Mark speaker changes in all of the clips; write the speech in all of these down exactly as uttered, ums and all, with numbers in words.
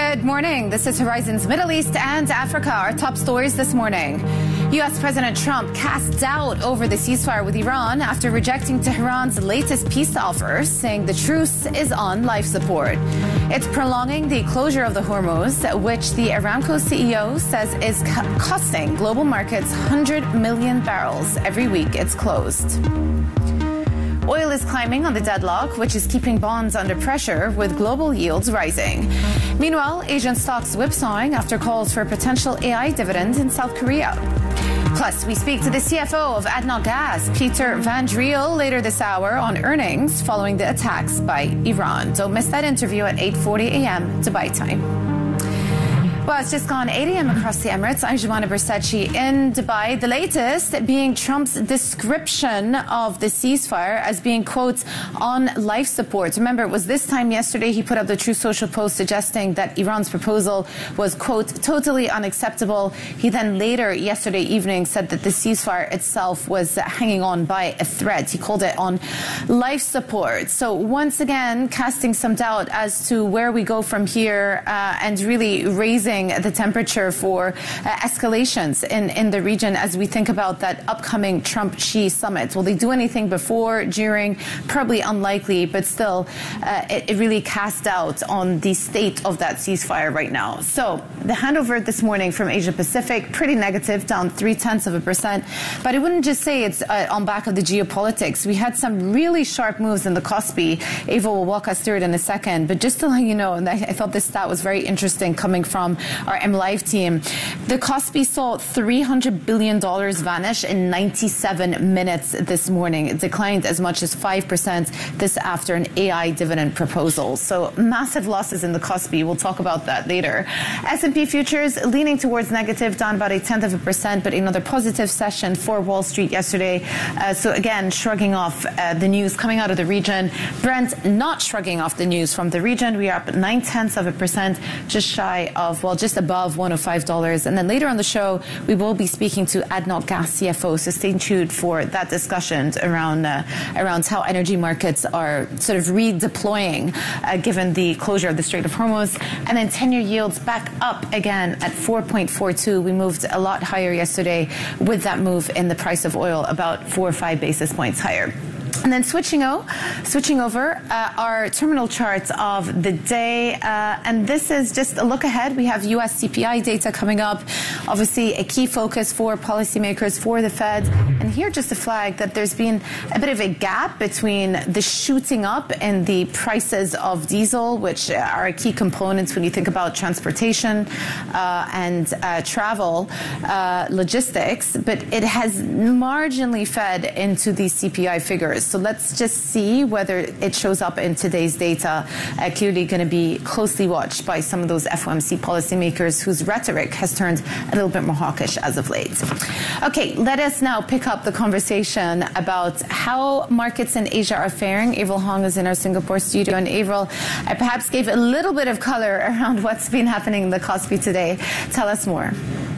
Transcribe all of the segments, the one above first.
Speaker 1: Good morning. This is Horizon's Middle East and Africa. Our top stories this morning. U S President Trump cast doubt over the ceasefire with Iran after rejecting Tehran's latest peace offer, saying the truce is on life support. It's prolonging the closure of the Hormuz, which the Aramco C E O says is costing global markets one hundred million barrels every week it's closed. Oil is climbing on the deadlock, which is keeping bonds under pressure with global yields rising. Meanwhile, Asian stocks whipsawing after calls for a potential A I dividend in South Korea. Plus, we speak to the C F O of ADNOC Gas, Peter Van Driel, later this hour on earnings following the attacks by Iran. Don't miss that interview at eight forty a m Dubai time. Well, it's just gone eight a m across the Emirates. I'm Jumana Bersachi in Dubai. The latest being Trump's description of the ceasefire as being, quote, on life support. Remember, it was this time yesterday he put up the Truth Social post suggesting that Iran's proposal was, quote, totally unacceptable. He then later yesterday evening said that the ceasefire itself was hanging on by a thread. He called it on life support. So once again, casting some doubt as to where we go from here uh, and really raising the temperature for uh, escalations in, in the region as we think about that upcoming Trump-Xi summit. Will they do anything before, during? Probably unlikely, but still, uh, it, it really casts doubt on the state of that ceasefire right now. So the handover this morning from Asia Pacific, pretty negative, down three-tenths of a percent. But I wouldn't just say it's uh, on back of the geopolitics. We had some really sharp moves in the Kospi. Ava will walk us through it in a second. But just to let you know, and I, I thought this stat was very interesting coming from our M Live team. The Kospi saw three hundred billion dollars vanish in ninety-seven minutes this morning. It declined as much as five percent this after an A I dividend proposal. So massive losses in the Kospi. We'll talk about that later. S and P futures leaning towards negative, down about a tenth of a percent, but another positive session for Wall Street yesterday. Uh, so again, shrugging off uh, the news coming out of the region. Brent not shrugging off the news from the region. We are up nine tenths of a percent, just shy of, well, just above one hundred five dollars. And then later on the show, we will be speaking to ADNOC Gas C F O. So stay tuned for that discussion around uh, around how energy markets are sort of redeploying uh, given the closure of the Strait of Hormuz. And then ten-year yields back up again at four point four two. We moved a lot higher yesterday with that move in the price of oil, about four or five basis points higher. And then switching, o, switching over, uh, our terminal charts of the day. Uh, and this is just a look ahead. We have U S C P I data coming up. Obviously, a key focus for policymakers, for the Fed. And here, just a flag that there's been a bit of a gap between the shooting up in the prices of diesel, which are a key components when you think about transportation uh, and uh, travel, uh, logistics. But it has marginally fed into the C P I figures. So let's just see whether it shows up in today's data. Uh, clearly going to be closely watched by some of those F O M C policymakers whose rhetoric has turned a little bit more hawkish as of late. Okay, let us now pick up the conversation about how markets in Asia are faring. Avril Hong is in our Singapore studio. And Avril, I perhaps gave a little bit of color around what's been happening in the Kospi today. Tell us more.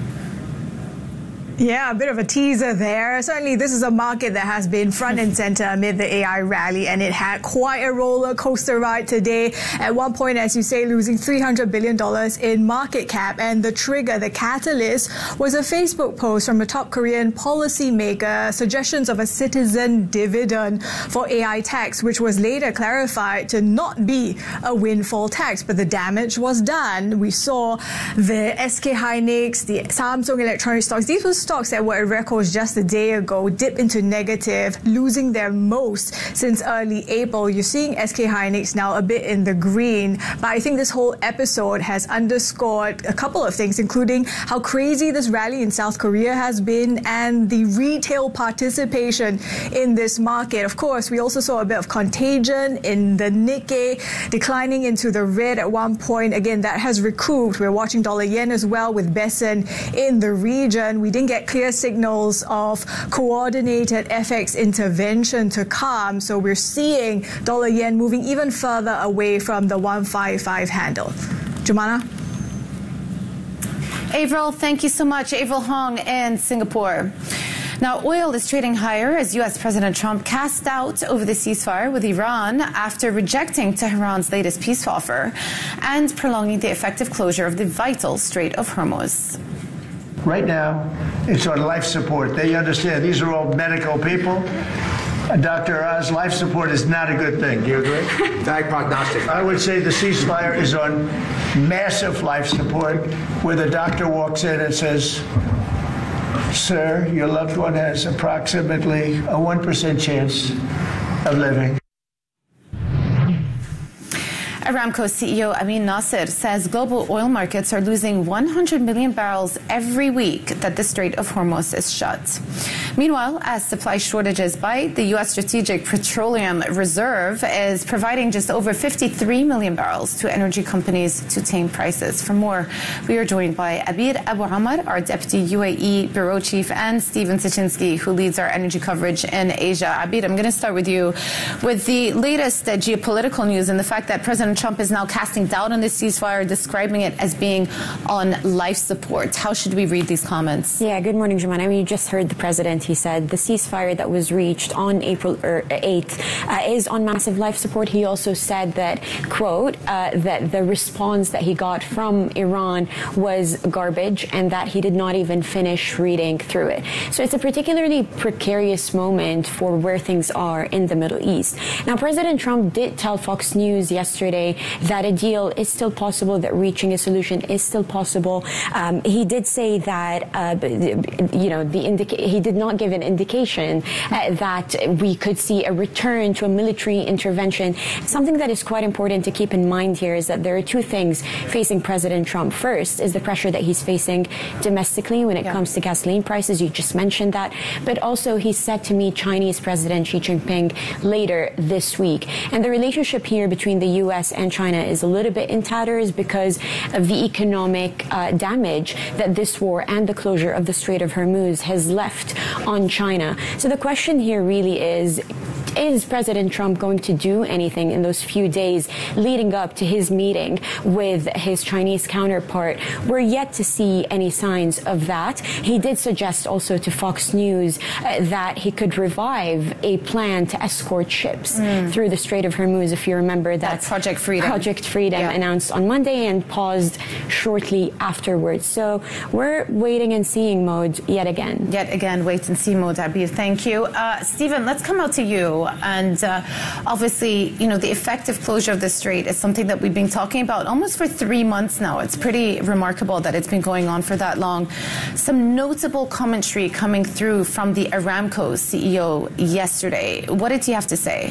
Speaker 2: Yeah, a bit of a teaser there. Certainly, this is a market that has been front and center amid the A I rally, and it had quite a roller coaster ride today. At one point, as you say, losing three hundred billion dollars in market cap, and the trigger, the catalyst, was a Facebook post from a top Korean policymaker, suggestions of a citizen dividend for A I tax, which was later clarified to not be a windfall tax, but the damage was done. We saw the S K Hynix, the Samsung Electronics stocks. These were stocks that were at records just a day ago dip into negative, losing their most since early April. You're seeing S K Hynix now a bit in the green, but I think this whole episode has underscored a couple of things, including how crazy this rally in South Korea has been and the retail participation in this market. Of course, we also saw a bit of contagion in the Nikkei, declining into the red at one point. Again, that has recouped. We're watching dollar yen as well with Bessen in the region. We didn't get clear signals of coordinated F X intervention to come, so we're seeing dollar yen moving even further away from the one fifty-five handle. Jumana?
Speaker 1: Avril, thank you so much. Avril Hong in Singapore. Now, oil is trading higher as U S President Trump casts doubt over the ceasefire with Iran after rejecting Tehran's latest peace offer and prolonging the effective closure of the vital Strait of Hormuz.
Speaker 3: Right now, it's on life support. They understand these are all medical people. Doctor Oz, life support is not a good thing. Do you agree?
Speaker 4: Bad prognostic.
Speaker 3: I would say the ceasefire is on massive life support, where the doctor walks in and says, sir, your loved one has approximately a one percent chance of living.
Speaker 1: Aramco C E O Amin Nasser says global oil markets are losing one hundred million barrels every week that the Strait of Hormuz is shut. Meanwhile, as supply shortages bite, the U S Strategic Petroleum Reserve is providing just over fifty-three million barrels to energy companies to tame prices. For more, we are joined by Abir Abu Amar, our Deputy U A E Bureau Chief, and Stephen Sichinski, who leads our energy coverage in Asia. Abir, I'm going to start with you with the latest uh, geopolitical news and the fact that President Trump is now casting doubt on this ceasefire, describing it as being on life support. How should we read these comments?
Speaker 5: Yeah, good morning, Juman. I mean, you just heard the president. He said the ceasefire that was reached on April eighth uh, is on massive life support. He also said that, quote, uh, that the response that he got from Iran was garbage and that he did not even finish reading through it. So it's a particularly precarious moment for where things are in the Middle East. Now, President Trump did tell Fox News yesterday that a deal is still possible, that reaching a solution is still possible. Um, he did say that, uh, you know, the indica- he did not give an indication uh, that we could see a return to a military intervention. Something that is quite important to keep in mind here is that there are two things facing President Trump. First is the pressure that he's facing domestically when it yeah. comes to gasoline prices. You just mentioned that. But also he's set to meet Chinese President Xi Jinping later this week. And the relationship here between the U S and China is a little bit in tatters because of the economic uh, damage that this war and the closure of the Strait of Hormuz has left on China. So the question here really is, is President Trump going to do anything in those few days leading up to his meeting with his Chinese counterpart? We're yet to see any signs of that. He did suggest also to Fox News uh, that he could revive a plan to escort ships mm. through the Strait of Hormuz. If you remember that,
Speaker 1: That's Project Freedom.
Speaker 5: Project Freedom yeah. announced on Monday and paused shortly afterwards. So we're waiting and seeing mode yet again.
Speaker 1: Yet again, wait and see mode, Abir. Thank you. Uh, Stephen, let's come out to you. And uh, obviously, you know, the effective closure of the strait is something that we've been talking about almost for three months now. It's pretty remarkable that it's been going on for that long. Some notable commentary coming through from the Aramco C E O yesterday. What did he have to say?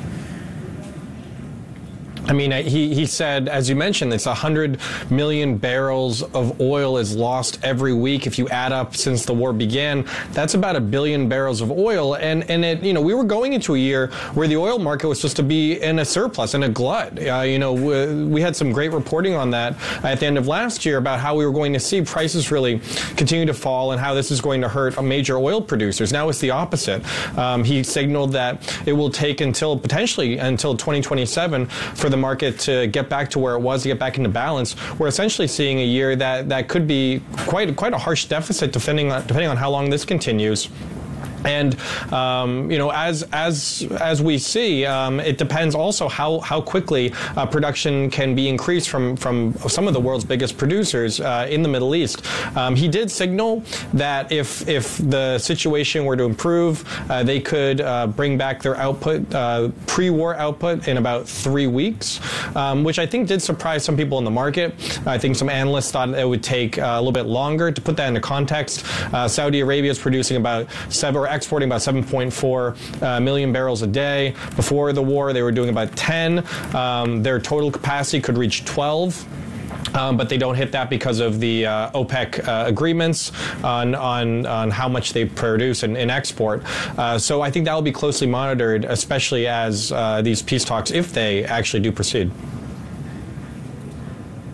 Speaker 6: I mean, he, he said, as you mentioned, it's one hundred million barrels of oil is lost every week. If you add up since the war began, that's about a billion barrels of oil. And, and it, you know, we were going into a year where the oil market was supposed to be in a surplus, in a glut. Uh, you know, we, we had some great reporting on that at the end of last year about how we were going to see prices really continue to fall and how this is going to hurt major oil producers. Now it's the opposite. Um, he signaled that it will take until potentially until twenty twenty-seven for the market to get back to where it was, to get back into balance. We're essentially seeing a year that, that could be quite quite a harsh deficit depending on, depending on how long this continues. And um, you know, as as as we see, um, it depends also how how quickly uh, production can be increased from from some of the world's biggest producers uh, in the Middle East. Um, he did signal that if if the situation were to improve, uh, they could uh, bring back their output, uh, pre-war output, in about three weeks, um, which I think did surprise some people in the market. I think some analysts thought it would take uh, a little bit longer. To put that into context, uh, Saudi Arabia is producing about seven. Or exporting about seven point four uh, million barrels a day. Before the war, they were doing about ten. Um, their total capacity could reach twelve. Um, but they don't hit that because of the uh, OPEC uh, agreements on, on on how much they produce and, and export. Uh, so I think that will be closely monitored, especially as uh, these peace talks, if they actually do proceed.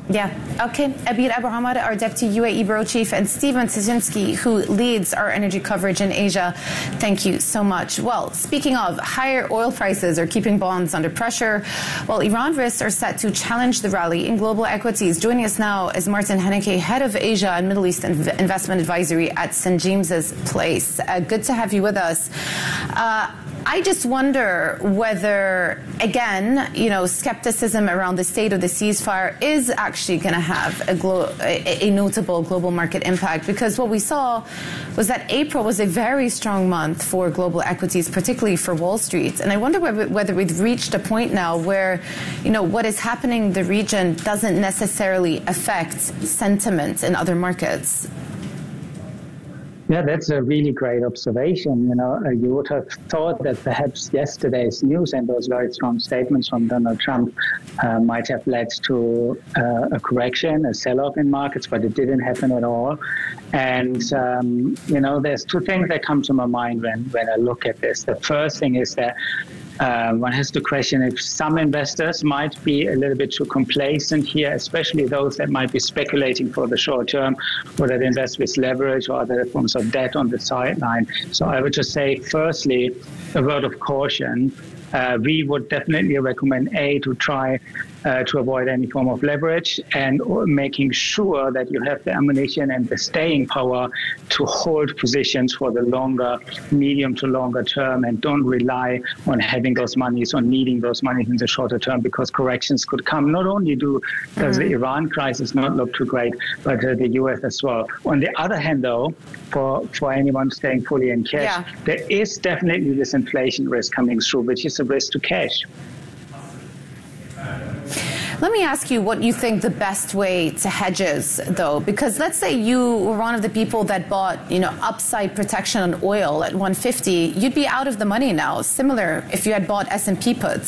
Speaker 1: Yeah. Okay. Abir Abu Hamad, our Deputy U A E Bureau Chief, and Stephen Tyczynski, who leads our energy coverage in Asia. Thank you so much. Well, speaking of, higher oil prices are keeping bonds under pressure, while Iran risks are set to challenge the rally in global equities. Joining us now is Martin Henneke, Head of Asia and Middle East Inv- Investment Advisory at Saint James's Place. Uh, good to have you with us. Uh, I just wonder whether, again, you know, skepticism around the state of the ceasefire is actually going to have a, glo- a, a notable global market impact, because what we saw was that April was a very strong month for global equities, particularly for Wall Street. And I wonder whether, whether we've reached a point now where, you know, what is happening in the region doesn't necessarily affect sentiment in other markets.
Speaker 4: Yeah, that's a really great observation. You know, uh, you would have thought that perhaps yesterday's news and those very strong statements from Donald Trump uh, might have led to uh, a correction, a sell-off in markets, but it didn't happen at all. And, um, you know, there's two things that come to my mind when, when I look at this. The first thing is that Uh, one has to question if some investors might be a little bit too complacent here, especially those that might be speculating for the short term, or that invest with leverage or other forms of debt on the sideline. So I would just say, firstly, a word of caution. Uh, we would definitely recommend, A, to try uh, to avoid any form of leverage, and making sure that you have the ammunition and the staying power to hold positions for the longer, medium to longer term, and don't rely on having those monies or needing those monies in the shorter term, because corrections could come. Not only do does mm-hmm. the Iran crisis not look too great, but uh, the U S as well. On the other hand, though, for, for anyone staying fully in cash, yeah. there is definitely this inflation risk coming through, which is a risk to cash.
Speaker 1: Let me ask you what you think the best way to hedge is, though, because let's say you were one of the people that bought, you know, upside protection on oil at one fifty, you'd be out of the money now. Similar if you had bought S and P puts.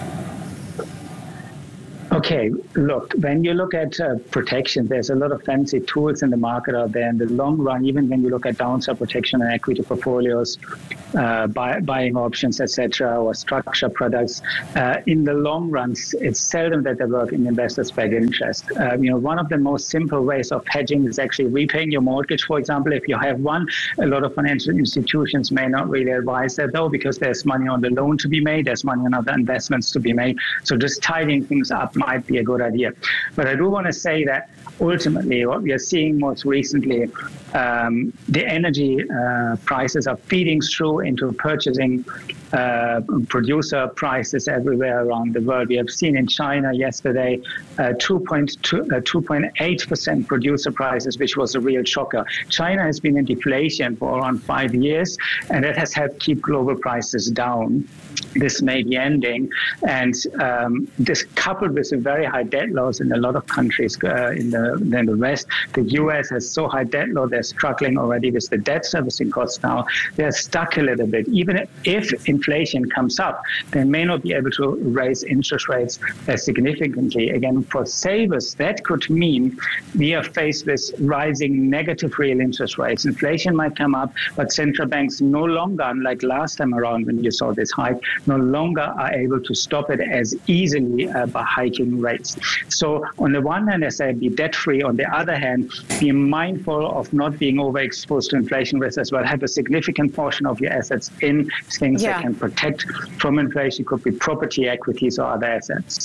Speaker 4: Okay, look, when you look at uh, protection, there's a lot of fancy tools in the market out there. In the long run, even when you look at downside protection and equity portfolios, uh, buy, buying options, et cetera, or structured products, uh, in the long run, it's seldom that they work in investors' best interest. Um, you know, one of the most simple ways of hedging is actually repaying your mortgage. For example, if you have one, a lot of financial institutions may not really advise that, though, because there's money on the loan to be made, there's money on other investments to be made. So just tidying things up might be a good idea. But I do want to say that ultimately what we are seeing most recently, um, the energy uh, prices are feeding through into purchasing uh, producer prices everywhere around the world. We have seen in China yesterday uh, two point eight percent producer prices, which was a real shocker. China has been in deflation for around five years, and that has helped keep global prices down. This may be ending, and um, this coupled with a very high debt loads in a lot of countries uh, in the in the West. The U S has so high debt load, they're struggling already with the debt servicing costs now. They're stuck a little bit. Even if inflation comes up, they may not be able to raise interest rates as significantly. Again, for savers, that could mean we are faced with rising negative real interest rates. Inflation might come up, but central banks no longer, unlike last time around when you saw this hike, no longer are able to stop it as easily uh, by hiking rates. So on the one hand, I say be debt-free. On the other hand, be mindful of not being overexposed to inflation risk as well. Have a significant portion of your assets in things yeah. that can protect from inflation. It could be property, equities, or other assets.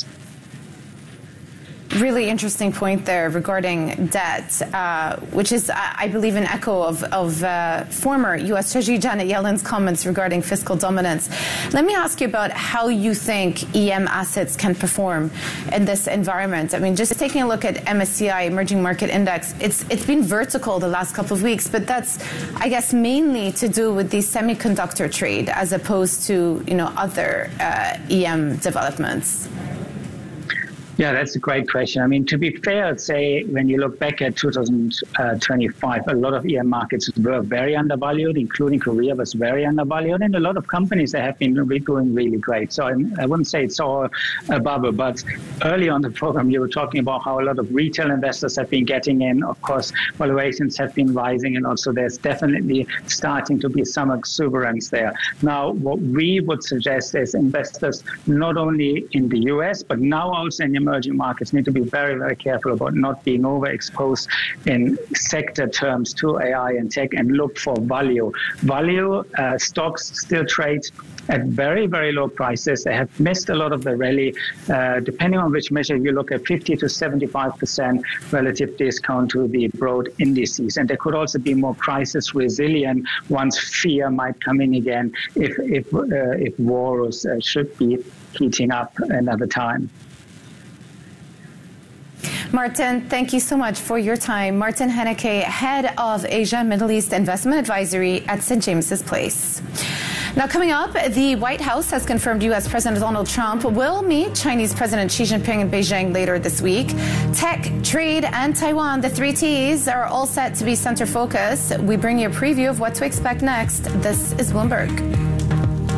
Speaker 1: Really interesting point there regarding debt, uh, which is, I believe, an echo of, of uh, former U S Treasury Janet Yellen's comments regarding fiscal dominance. Let me ask you about how you think E M assets can perform in this environment. I mean, just taking a look at M S C I, Emerging Market Index, it's it's been vertical the last couple of weeks, but that's, I guess, mainly to do with the semiconductor trade as opposed to, you know, other uh, E M developments.
Speaker 4: Yeah, that's a great question. I mean, to be fair, I'd say when you look back at two thousand twenty-five, a lot of E M markets were very undervalued, including Korea was very undervalued, and a lot of companies that have been doing really great. So I, I wouldn't say it's all a bubble, but early on the program, you were talking about how a lot of retail investors have been getting in. Of course, valuations have been rising, and also there's definitely starting to be some exuberance there. Now, what we would suggest is investors not only in the U S, but now also in emerging markets need to be very, very careful about not being overexposed in sector terms to A I and tech and look for value. Value uh, stocks still trade at very, very low prices. They have missed a lot of the rally. Uh, depending on which measure you look at, fifty to seventy-five percent relative discount to the broad indices. And they could also be more crisis resilient once fear might come in again if, if, uh, if wars uh, should be heating up another time.
Speaker 1: Martin, thank you so much for your time. Martin Henneke, Head of Asia Middle East Investment Advisory at Saint James's Place. Now, coming up, the White House has confirmed U S President Donald Trump will meet Chinese President Xi Jinping in Beijing later this week. Tech, trade, and Taiwan, the three T's, are all set to be center focus. We bring you a preview of what to expect next. This is Bloomberg.